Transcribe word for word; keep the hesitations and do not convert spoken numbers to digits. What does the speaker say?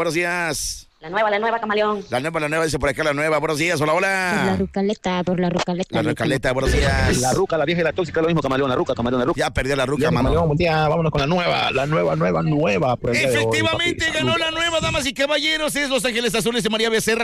Buenos días. La nueva, la nueva, camaleón. La nueva, la nueva, dice por acá la nueva. Buenos días, hola, hola. Por la rucaleta, por la rucaleta. La rucaleta, buenos días. La ruca, la vieja y la tóxica, lo mismo, camaleón, la ruca, camaleón, la ruca. Ya perdió la ruca, Ya, mamá. camaleón, buen día, vámonos con la nueva, la nueva, nueva, nueva. por el día de hoy, Efectivamente papi. ganó Salud. la nueva, damas y caballeros. Es Los Ángeles Azules de María Becerra.